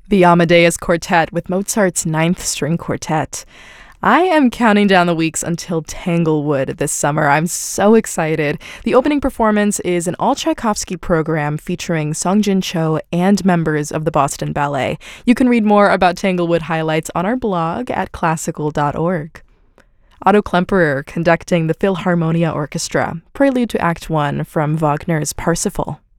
The Amadeus Quartet with Mozart's Ninth String Quartet. I am counting down the weeks until Tanglewood this summer. I'm so excited. The opening performance is an all-Tchaikovsky program featuring Song Jin Cho and members of the Boston Ballet. You can read more about Tanglewood highlights on our blog at classical.org. Otto Klemperer conducting the Philharmonia Orchestra, prelude to Act 1 from Wagner's Parsifal.